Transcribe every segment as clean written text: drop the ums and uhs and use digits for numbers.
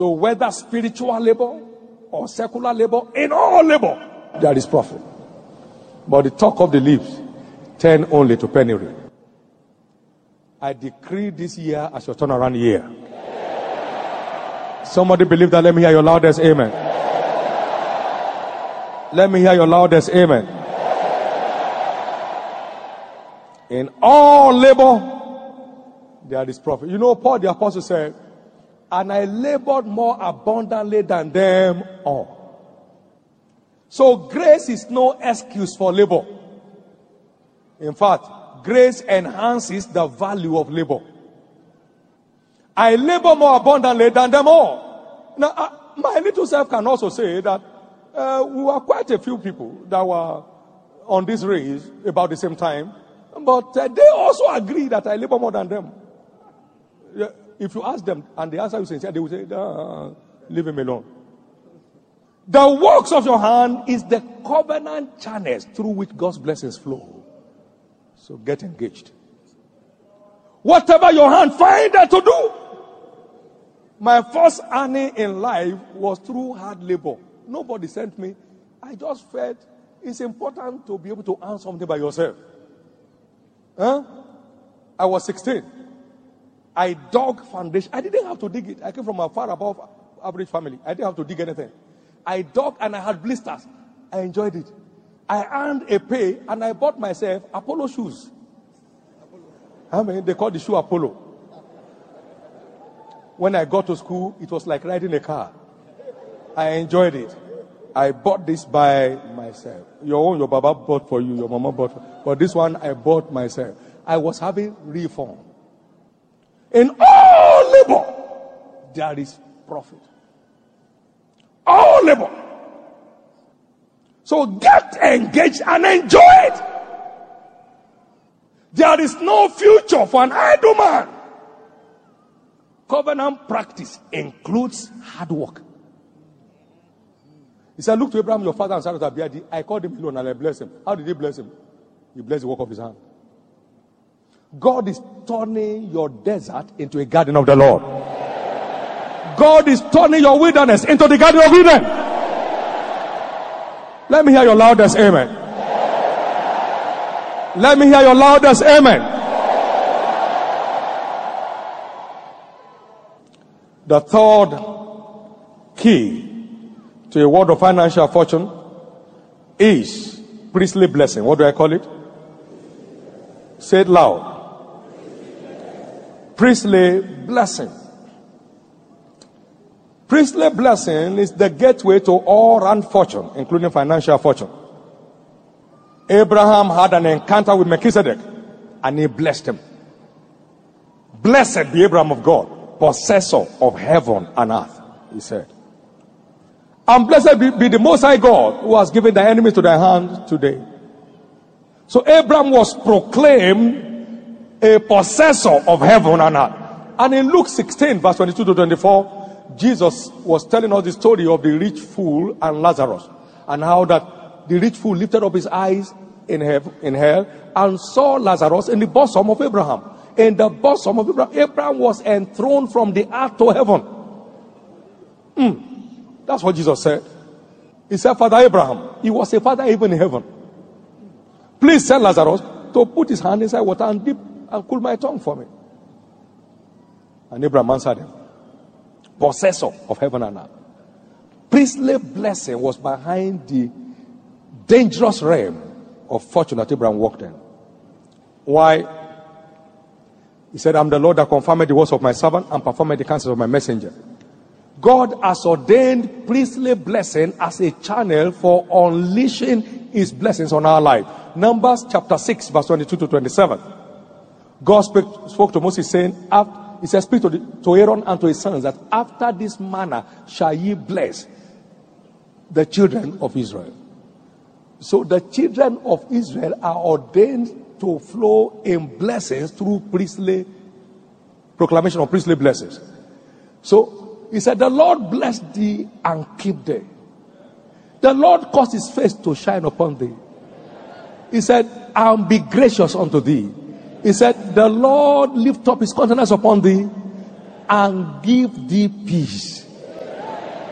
So whether spiritual labor or secular labor, in all labor, there is profit. But the talk of the lips tend only to penury. I decree this year as your turnaround year. Somebody believe that? Let me hear your loudest amen. Let me hear your loudest amen. In all labor, there is profit. You know, Paul the apostle said, and I labored more abundantly than them all. So grace is no excuse for labor. In fact, grace enhances the value of labor. I labor more abundantly than them all. Now, my little self can also say that we were quite a few people that were on this race about the same time. But they also agree that I labor more than them. If you ask them and they answer you sincere, they will say, leave him alone. The works of your hand is the covenant channels through which God's blessings flow. So get engaged. Whatever your hand find that to do. My first earning in life was through hard labor. Nobody sent me. I just felt it's important to be able to earn something by yourself. I was 16. I dug foundation. I didn't have to dig it. I came from a far above average family. I didn't have to dig anything. I dug and I had blisters. I enjoyed it. I earned a pay and I bought myself Apollo shoes. I mean, they call the shoe Apollo. When I got to school, it was like riding a car. I enjoyed it. I bought this by myself. Your own, your baba bought for you, your mama bought for you. But this one, I bought myself. I was having reform. In all labor, there is profit. All labor. So get engaged and enjoy it. There is no future for an idle man. Covenant practice includes hard work. He said, look to Abraham, your father, and Sarah to Abiadi. I called him alone and I blessed him. How did he bless him? He blessed the work of his hand. God is turning your desert into a garden of the Lord. God is turning your wilderness into the garden of Eden. Let me hear your loudest amen. Let me hear your loudest amen. The third key to a world of financial fortune is priestly blessing. What do I call it? Say it loud. Priestly blessing. Priestly blessing is the gateway to all round fortune, including financial fortune. Abraham had an encounter with Melchizedek and he blessed him. Blessed be Abraham of God, possessor of heaven and earth, he said. And blessed be the Most High God who has given the enemy to thy hand today. So Abraham was proclaimed a possessor of heaven and earth. And in Luke 16, verse 22 to 24, Jesus was telling us the story of the rich fool and Lazarus, and how that the rich fool lifted up his eyes in hell and saw Lazarus in the bosom of Abraham. In the bosom of Abraham, Abraham was enthroned from the earth to heaven. That's what Jesus said. He said, Father Abraham, he was a father even in heaven. Please tell Lazarus to put his hand inside water and dip and cool my tongue for me. And Abraham answered him, possessor of heaven and earth. Priestly blessing was behind the dangerous realm of fortune that Abraham walked in. Why? He said, I'm the Lord that confirmed the words of my servant and performed the counsels of my messenger. God has ordained priestly blessing as a channel for unleashing his blessings on our life. Numbers chapter 6, verse 22 to 27. God spoke to Moses saying, he said, speak to Aaron and to his sons that after this manner shall ye bless the children of Israel. So the children of Israel are ordained to flow in blessings through priestly proclamation of priestly blessings. So he said, the Lord bless thee and keep thee. The Lord cause his face to shine upon thee. He said, and be gracious unto thee. He said, the Lord lift up his countenance upon thee and give thee peace.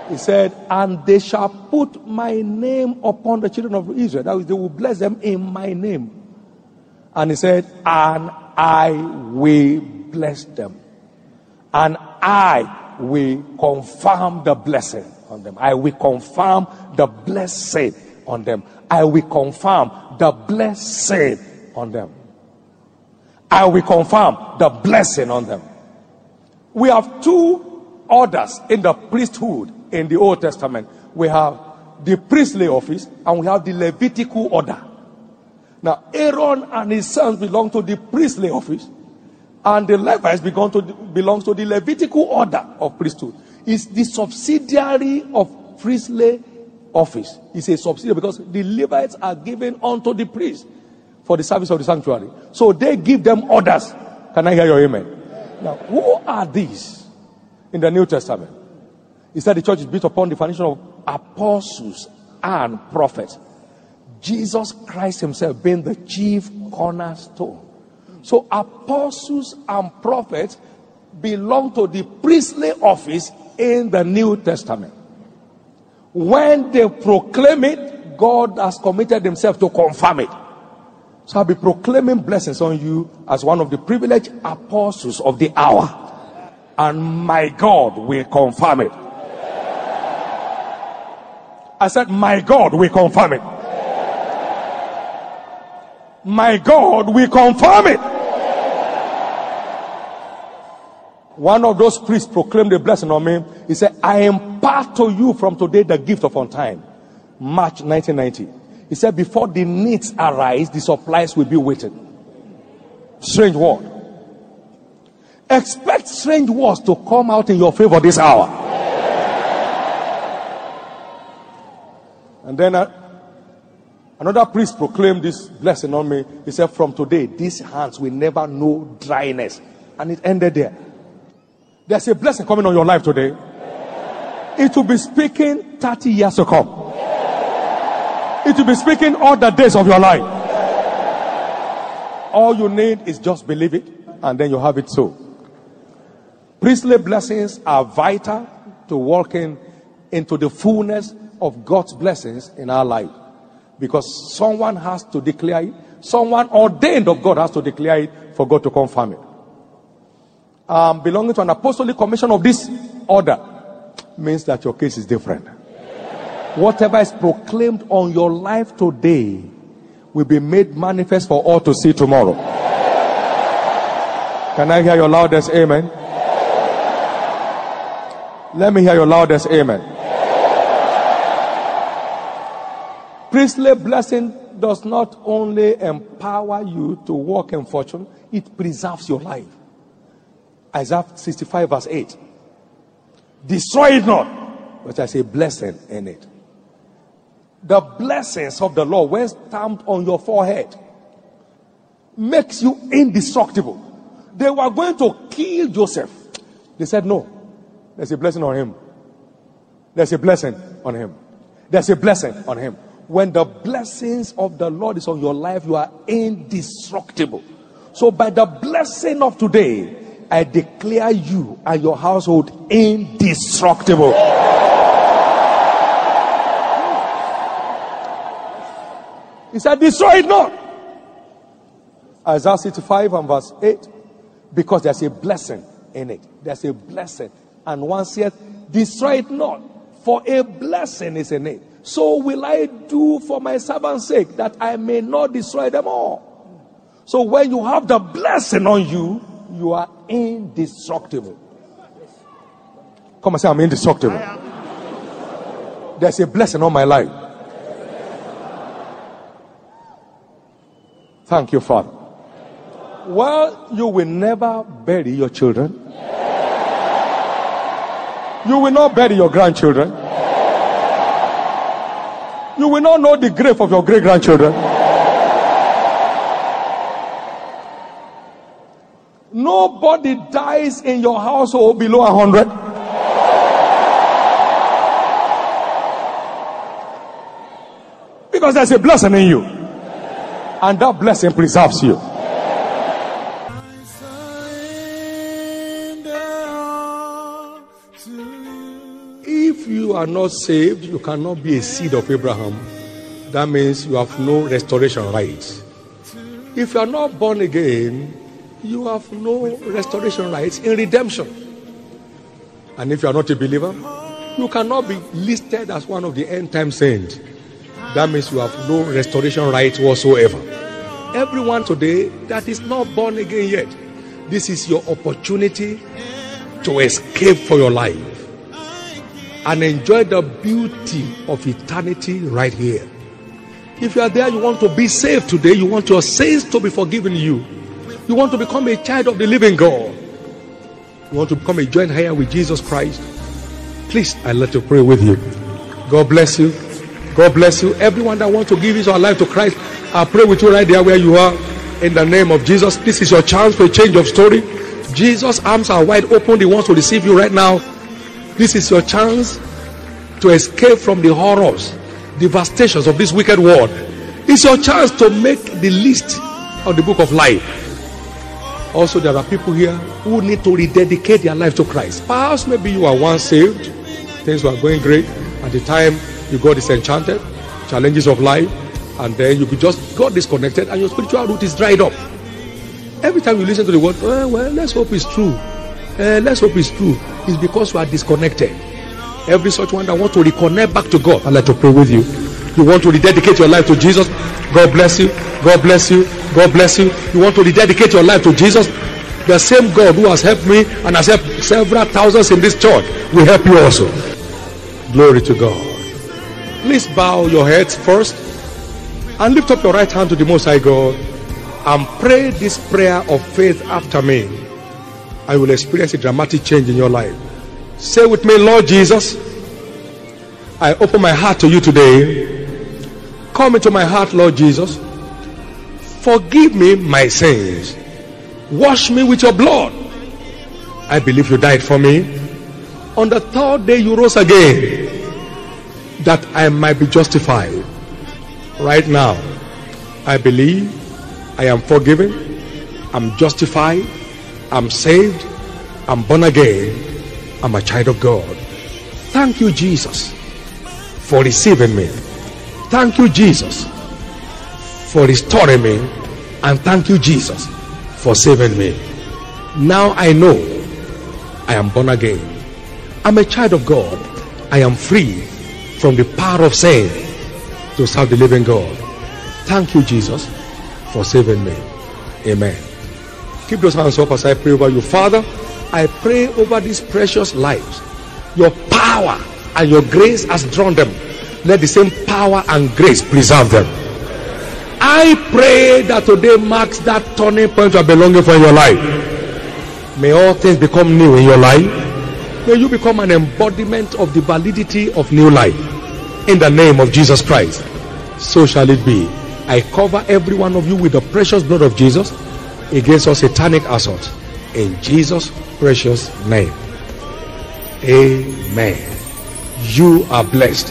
He said, and they shall put my name upon the children of Israel. That is, they will bless them in my name. And he said, and I will bless them. And I will confirm the blessing on them. I will confirm the blessing on them. I will confirm the blessing on them. I will confirm the blessing on them. We have two orders in the priesthood in the Old Testament. We have the priestly office and we have the Levitical order. Now, Aaron and his sons belong to the priestly office, and the Levites belongs to the Levitical order of priesthood. It's the subsidiary of priestly office. It's a subsidiary because the Levites are given unto the priest for the service of the sanctuary. So they give them orders. Can I hear your amen? Now, who are these in the New Testament? He said the church is built upon the foundation of apostles and prophets. Jesus Christ himself being the chief cornerstone. So apostles and prophets belong to the priestly office in the New Testament. When they proclaim it, God has committed himself to confirm it. So I'll be proclaiming blessings on you as one of the privileged apostles of the hour. And my God will confirm it. I said, my God will confirm it. My God will confirm it. One of those priests proclaimed a blessing on me. He said, I impart to you from today the gift of on time. March 1990. He said, before the needs arise, the supplies will be waiting. Strange word. Expect strange words to come out in your favor this hour. And then another priest proclaimed this blessing on me. He said, from today, these hands will never know dryness. And it ended there. There's a blessing coming on your life today. It will be speaking 30 years to come. It will be speaking all the days of your life. All you need is just believe it, and then you have it so. Priestly blessings are vital to walking into the fullness of God's blessings in our life. Because someone has to declare it. Someone ordained of God has to declare it for God to confirm it. Belonging to an apostolic commission of this order means that your case is different. Whatever is proclaimed on your life today will be made manifest for all to see tomorrow. Can I hear your loudest amen? Let me hear your loudest amen. Priestly blessing does not only empower you to walk in fortune, it preserves your life. Isaiah 65 verse 8. Destroy it not, but I say blessing in it. The blessings of the Lord, when stamped on your forehead, makes you indestructible. They were going to kill Joseph. They said no. There's a blessing on him. There's a blessing on him. There's a blessing on him. When the blessings of the Lord is on your life, you are indestructible. So by the blessing of today, I declare you and your household indestructible. He said, destroy it not. Isaiah 65 and verse 8. Because there's a blessing in it. There's a blessing. And one said, destroy it not, for a blessing is in it. So will I do for my servant's sake, that I may not destroy them all. So when you have the blessing on you, you are indestructible. Come and say, I'm indestructible. There's a blessing on my life. Thank you, Father. Well, you will never bury your children. You will not bury your grandchildren. You will not know the grave of your great-grandchildren. Nobody dies in your household below 100. Because there's a blessing in you. And that blessing preserves you. If If you are not saved, you cannot be a seed of Abraham. That means you have no restoration rights. If you are not born again, you have no restoration rights in redemption. And if you are not a believer, you cannot be listed as one of the end time saints. That means you have no restoration rights whatsoever. Everyone today that is not born again yet, this is your opportunity to escape for your life and enjoy the beauty of eternity right here. If you are there, you want to be saved today, you want your sins to be forgiven you, you want to become a child of the living God, you want to become a joint heir with Jesus Christ, please, I'd like to pray with you. God bless you. God bless you. Everyone that wants to give his life to Christ, I pray with you right there where you are. In the name of Jesus, this is your chance for a change of story. Jesus' arms are wide open. He wants to receive you right now. This is your chance to escape from the horrors, devastations of this wicked world. It's your chance to make the list of the book of life. Also, there are people here who need to rededicate their life to Christ. Perhaps maybe you are once saved, things were going great at the time you got disenchanted, challenges of life, and then you just got disconnected and your spiritual root is dried up. Every time you listen to the word, well, let's hope it's true. Let's hope it's true. It's because you are disconnected. Every such one that wants to reconnect back to God, I'd like to pray with you. You want to rededicate your life to Jesus? God bless you. God bless you. God bless you. You want to rededicate your life to Jesus? The same God who has helped me and has helped several thousands in this church will help you also. Glory to God. Please bow your heads first and lift up your right hand to the Most High God and pray this prayer of faith after me. I will experience a dramatic change in your life. Say with me, Lord Jesus, I open my heart to you today. Come into my heart, Lord Jesus. Forgive me my sins. Wash me with your blood. I believe you died for me. On the third day you rose again, that I might be justified. Right now, I believe I am forgiven, I'm justified, I'm saved, I'm born again, I'm a child of God. Thank you, Jesus, for receiving me. Thank you, Jesus, for restoring me. And thank you, Jesus, for saving me. Now I know I am born again. I'm a child of God. I am free from the power of sin to serve the living God. Thank you, Jesus, for saving me. Amen. Keep those hands up as I pray over you. Father, I pray over these precious lives. Your power and your grace has drawn them. Let the same power and grace preserve them. I pray that today marks that turning point of belonging for your life. May all things become new in your life. May you become an embodiment of the validity of new life. In the name of Jesus Christ. So shall it be. I cover every one of you with the precious blood of Jesus against all satanic assault. In Jesus' precious name. Amen. You are blessed.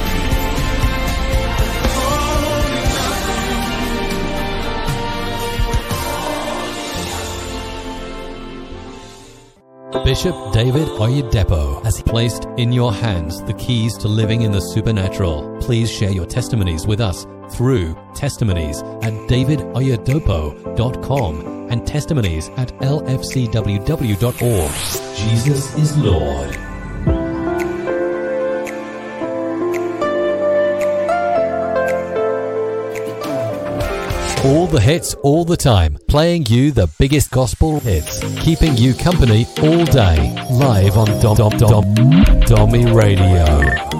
Bishop David Oyedepo has placed in your hands the keys to living in the supernatural. Please share your testimonies with us through testimonies@davidoyedepo.com and testimonies@lfcww.org. Jesus is Lord. All the hits, all the time, playing you the biggest gospel hits, keeping you company all day, live on Dommy Radio.